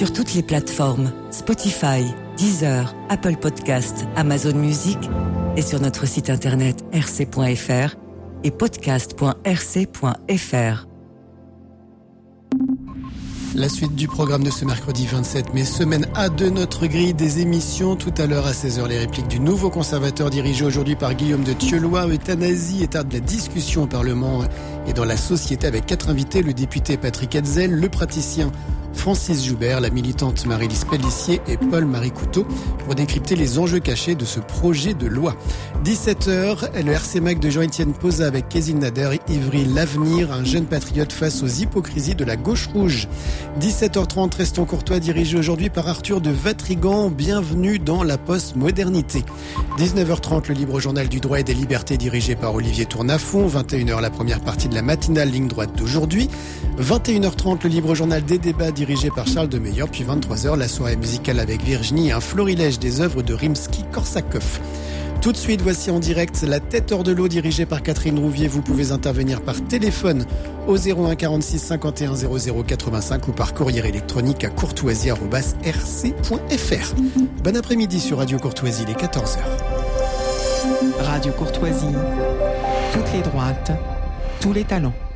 sur toutes les plateformes Spotify, Deezer, Apple Podcast, Amazon Music et sur notre site internet rc.fr et podcast.rc.fr. La suite du programme de ce mercredi 27 mai, semaine A de notre grille des émissions. Tout à l'heure à 16h, les répliques du nouveau conservateur dirigé aujourd'hui par Guillaume de Thieulois. Euthanasie, état de la discussion au Parlement et dans la société avec 4 invités, le député Patrick Hetzel, le praticien Francis Joubert, la militante Marie-Lise Pellissier et Paul-Marie Couteau pour décrypter les enjeux cachés de ce projet de loi. 17h, le RC Mag de Jean-Étienne Posa avec Kézil Nader, Ivry L'Avenir, un jeune patriote face aux hypocrisies de la gauche rouge. 17h30, Restons Courtois, dirigé aujourd'hui par Arthur de Vatrigan. Bienvenue dans la post-modernité. 19h30, le libre journal du droit et des libertés dirigé par Olivier Tournafond. 21h, la première partie de la matinale ligne droite d'aujourd'hui. 21h30, le libre journal des débats dirigé par Charles Demeyer. Puis 23h, la soirée musicale avec Virginie et un florilège des œuvres de Rimsky-Korsakov. Tout de suite, voici en direct La tête hors de l'eau dirigée par Catherine Rouvier. Vous pouvez intervenir par téléphone au 01 46 51 00 85 ou par courrier électronique à courtoisie@rc.fr. Bon après-midi sur Radio Courtoisie, les 14h. Radio Courtoisie, toutes les droites, tous les talents.